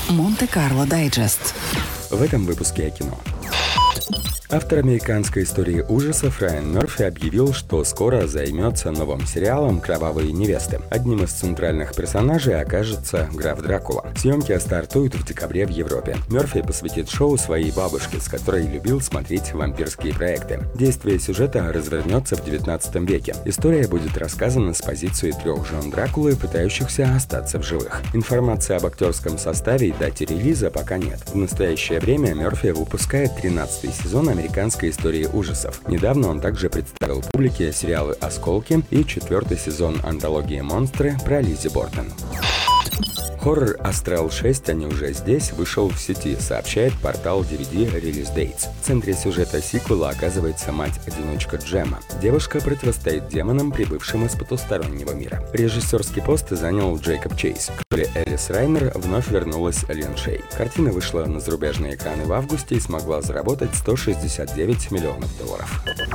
Монте-Карло Дайджест. В этом выпуске о кино. Автор американской истории ужасов Райан Мерфи объявил, что скоро займется новым сериалом «Кровавые невесты». Одним из центральных персонажей окажется граф Дракула. Съемки стартуют в декабре в Европе. Мерфи посвятит шоу своей бабушке, с которой любил смотреть вампирские проекты. Действие сюжета развернется в 19 веке. История будет рассказана с позиции 3 жен Дракулы, пытающихся остаться в живых. Информации об актерском составе и дате релиза пока нет. В настоящее время Мерфи выпускает 13-й сезон американской истории ужасов. Недавно он также представил публике сериалы «Осколки» и 4-й сезон антологии «Монстры» про Лиззи Борден. Хоррор «Астрал 6. Они уже здесь» вышел в сети, сообщает портал DVD Release Dates. В центре сюжета сиквела оказывается мать-одиночка Джема. Девушка противостоит демонам, прибывшим из потустороннего мира. Режиссерский пост занял Джейкоб Чейз. К роли Элис Райнер вновь вернулась Лин Шей. Картина вышла на зарубежные экраны в августе и смогла заработать $169 миллионов.